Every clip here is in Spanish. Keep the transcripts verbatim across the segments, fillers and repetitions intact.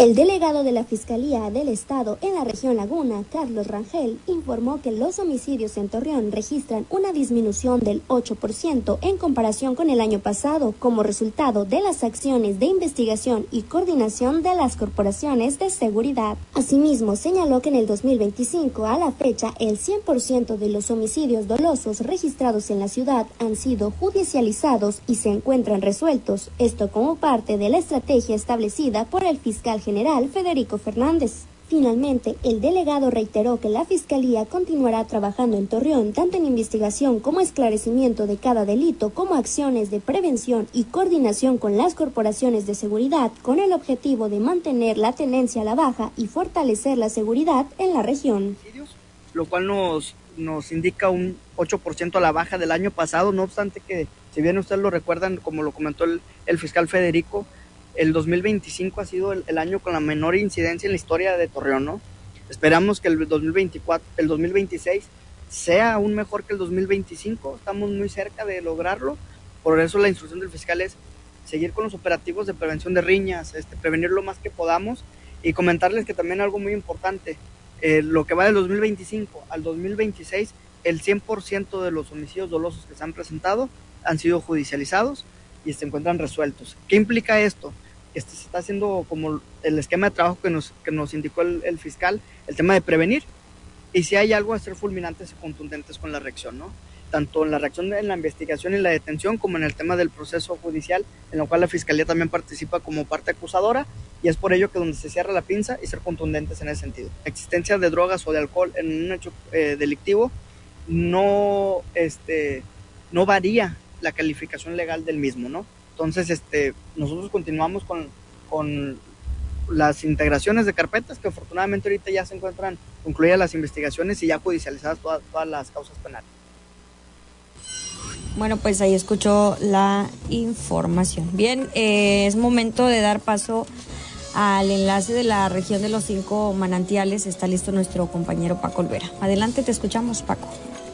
El delegado de la Fiscalía del Estado en la región Laguna, Carlos Rangel, informó que los homicidios en Torreón registran una disminución del ocho por ciento en comparación con el año pasado, como resultado de las acciones de investigación y coordinación de las corporaciones de seguridad. Asimismo, señaló que en el dos mil veinticinco, a la fecha, el cien por ciento de los homicidios dolosos registrados en la ciudad han sido judicializados y se encuentran resueltos, esto como parte de la estrategia establecida por el fiscal general Federico Fernández. Finalmente, el delegado reiteró que la Fiscalía continuará trabajando en Torreón tanto en investigación como esclarecimiento de cada delito, como acciones de prevención y coordinación con las corporaciones de seguridad, con el objetivo de mantener la tendencia a la baja y fortalecer la seguridad en la región. Lo cual nos, nos indica un ocho por ciento a la baja del año pasado, no obstante que, si bien ustedes lo recuerdan, como lo comentó el, el fiscal Federico, el dos mil veinticinco ha sido el, el año con la menor incidencia en la historia de Torreón, ¿no? Esperamos que el dos mil veinticuatro, el dos mil veintiséis sea aún mejor que el dos mil veinticinco, estamos muy cerca de lograrlo, por eso la instrucción del fiscal es seguir con los operativos de prevención de riñas, este, prevenir lo más que podamos, y comentarles que también algo muy importante, eh, lo que va del dos mil veinticinco al dos mil veintiséis, el cien por ciento de los homicidios dolosos que se han presentado han sido judicializados y se encuentran resueltos. ¿Qué implica esto? Este se está haciendo como el esquema de trabajo que nos, que nos indicó el, el fiscal, el tema de prevenir, y si hay algo a ser fulminantes y contundentes con la reacción, ¿no? Tanto en la reacción en la investigación y la detención, como en el tema del proceso judicial, en lo cual la Fiscalía también participa como parte acusadora, y es por ello que donde se cierra la pinza y ser contundentes en ese sentido. La existencia de drogas o de alcohol en un hecho eh, delictivo no, este, no varía la calificación legal del mismo, ¿no? Entonces, este, nosotros continuamos con, con las integraciones de carpetas que afortunadamente ahorita ya se encuentran concluidas las investigaciones y ya judicializadas todas, todas las causas penales. Bueno, pues ahí escuchó la información. Bien, eh, es momento de dar paso al enlace de la región de los cinco manantiales. Está listo nuestro compañero Paco Olvera. Adelante, te escuchamos, Paco.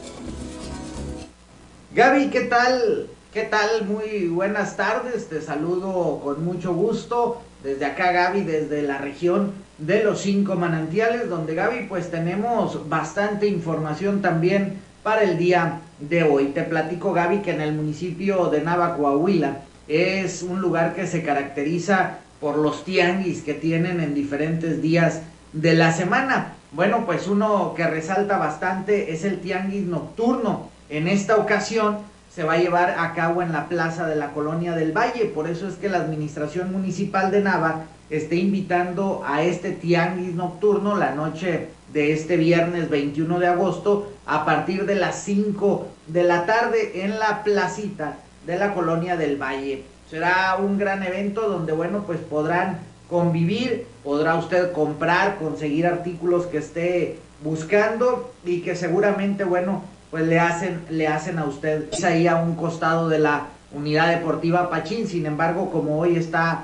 Gaby, ¿qué tal? ¿Qué tal? Muy buenas tardes, te saludo con mucho gusto desde acá, Gaby, desde la región de los cinco manantiales, donde, Gaby, pues tenemos bastante información también para el día de hoy. Te platico, Gaby, que en el municipio de Nava, Coahuila, es un lugar que se caracteriza por los tianguis que tienen en diferentes días de la semana. Bueno, pues uno que resalta bastante es el tianguis nocturno. En esta ocasión se va a llevar a cabo en la plaza de la Colonia del Valle, por eso es que la administración municipal de Nava está invitando a este tianguis nocturno la noche de este viernes veintiuno de agosto a partir de las cinco de la tarde en la placita de la Colonia del Valle. Será un gran evento donde, bueno, pues podrán convivir, podrá usted comprar, conseguir artículos que esté buscando y que seguramente, bueno, pues le hacen, le hacen a usted. Es ahí a un costado de la Unidad Deportiva Pachín. Sin embargo, como hoy está